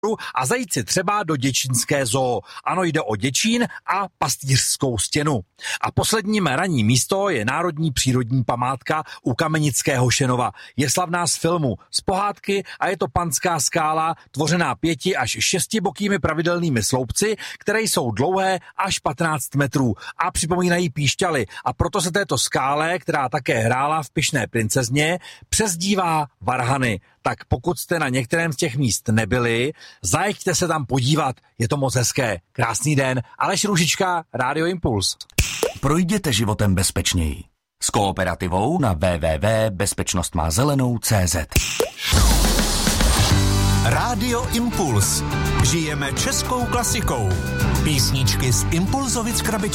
a zajít si třeba do děčínské zoo. Ano, jde o Děčín a Pastýřskou stěnu. A posledním ranní místo je Národní přírodní památka u Kamenického Šenova. Je slavná z filmu, z pohádky a je to Panská skála, tvořená 5 až 6bokými pravidelnými sloupci, které jsou dlouhé až 15 metrů a připomínají píšťaly. A proto se této skále, která také hrála v Pyšné princezně, přezdívá Varhany. Tak pokud jste na některém z těch míst nebyli, zajeďte se tam podívat, je to moc hezké. Krásný den, Aleš Růžička, Rádio Impuls. Projděte životem bezpečněji. S Kooperativou na www.bezpečnostmazelenou.cz. Rádio Impuls. Žijeme českou klasikou. Písničky z Impulzovic krabičky.